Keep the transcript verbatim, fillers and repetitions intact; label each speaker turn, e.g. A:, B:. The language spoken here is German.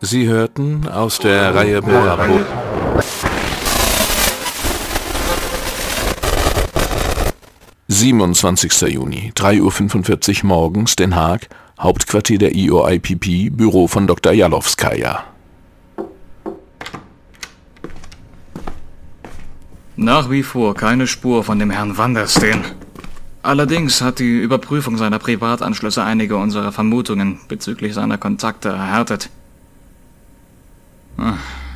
A: Sie hörten aus der Reihe Borapo. siebenundzwanzigster Juni, drei Uhr fünfundvierzig morgens, Den Haag, Hauptquartier der I O I P P, Büro von Doktor Jalowskaja.
B: Nach wie vor keine Spur von dem Herrn Vandersteen. Allerdings hat die Überprüfung seiner Privatanschlüsse einige unserer Vermutungen bezüglich seiner Kontakte erhärtet. Ach.